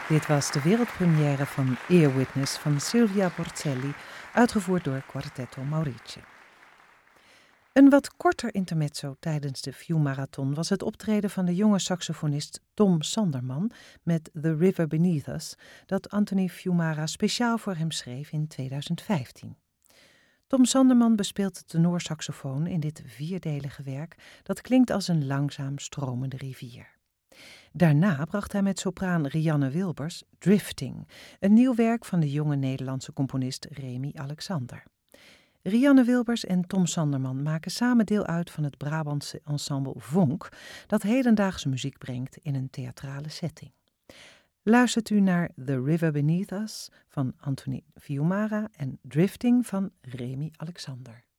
Dit was de wereldpremière van Ear Witness van Silvia Porcelli, uitgevoerd door Quartetto Maurice. Een wat korter intermezzo tijdens de View-marathon was het optreden van de jonge saxofonist Tom Sanderman met The River Beneath Us, dat Anthony Fiumara speciaal voor hem schreef in 2015. Tom Sanderman bespeelt de tenorsaxofoon in dit vierdelige werk dat klinkt als een langzaam stromende rivier. Daarna bracht hij met sopraan Rianne Wilbers Drifting, een nieuw werk van de jonge Nederlandse componist Remy Alexander. Rianne Wilbers en Tom Sanderman maken samen deel uit van het Brabantse ensemble Vonk, dat hedendaagse muziek brengt in een theatrale setting. Luistert u naar The River Beneath Us van Anthony Fiumara en Drifting van Remy Alexander.